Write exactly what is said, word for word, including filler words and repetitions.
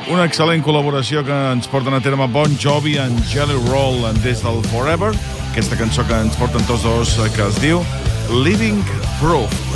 Una excel·lent col·laboració que ens porten a terme Bon Jovi en Jelly Roll des del Forever. Aquesta cançó que ens porten tots dos que es diu Living Proof.